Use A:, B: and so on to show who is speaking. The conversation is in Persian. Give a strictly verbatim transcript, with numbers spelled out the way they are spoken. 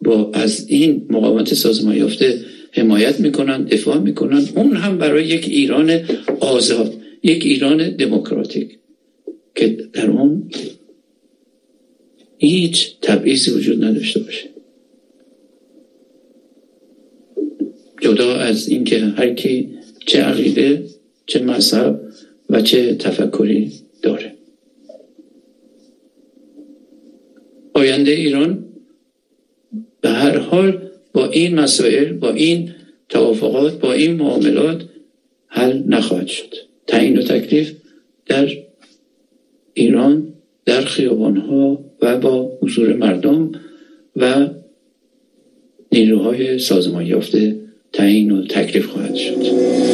A: با از این مقاومت سازمان یافته حمایت میکنن، دفاع میکنن، اون هم برای یک ایران آزاد، یک ایران دموکراتیک که در اون هیچ تبعیضی وجود نداشته باشه، جدا از این که هر کی چه عقیده، چه مذهب و چه تفکری داره. آینده ایران به هر حال با این مسائل، با این توافقات، با این معاملات حل نخواهد شد. تعیین و تکلیف در ایران، در خیابان‌ها و با حضور مردم و نیروهای سازمان یافته تعیین و تکلیف خواهد شد.